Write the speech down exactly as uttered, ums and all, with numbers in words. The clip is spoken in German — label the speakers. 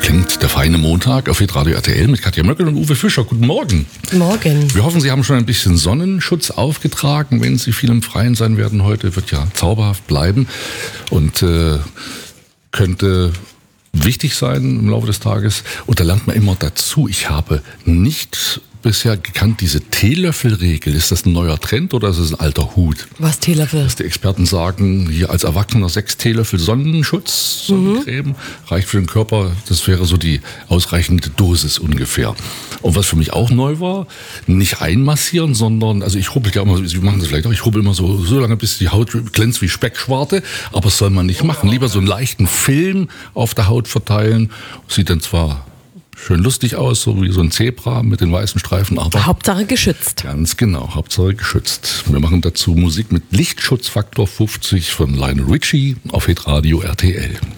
Speaker 1: klingt der feine Montag auf Radio R T L mit Katja Möckel und Uwe Fischer. Guten Morgen.
Speaker 2: Morgen.
Speaker 1: Wir hoffen, Sie haben schon ein bisschen Sonnenschutz aufgetragen. Wenn Sie viel im Freien sein werden heute, wird ja zauberhaft bleiben und äh, könnte wichtig sein im Laufe des Tages. Und da lernt man immer dazu. Ich habe nicht bisher gekannt, diese Teelöffelregel. Ist das ein neuer Trend oder ist es ein alter Hut?
Speaker 2: Was Teelöffel?
Speaker 1: Dass die Experten sagen, hier als Erwachsener sechs Teelöffel Sonnenschutz, Sonnencreme, mhm. reicht für den Körper. Das wäre so die ausreichende Dosis ungefähr. Und was für mich auch neu war, nicht einmassieren, sondern, also ich rubbel ja immer, Sie machen das vielleicht auch, ich rubbel immer so, so lange, bis die Haut glänzt wie Speckschwarte, aber das soll man nicht machen. Lieber so einen leichten Film auf der Haut verteilen. Sieht dann zwar schön lustig aus, so wie so ein Zebra mit den weißen Streifen, aber
Speaker 2: Hauptsache geschützt.
Speaker 1: Ganz genau, Hauptsache geschützt. Wir machen dazu Musik mit Lichtschutzfaktor fünfzig von Lionel Richie auf Hitradio R T L.